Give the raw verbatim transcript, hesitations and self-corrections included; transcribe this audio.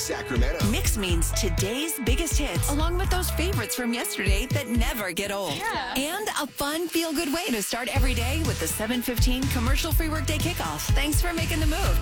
Sacramento. Mix means today's biggest hits, along with those favorites from yesterday that never get old. Yeah. And a fun, feel-good way to start every day with the seven fifteen commercial-free workday kickoff. Thanks for making the move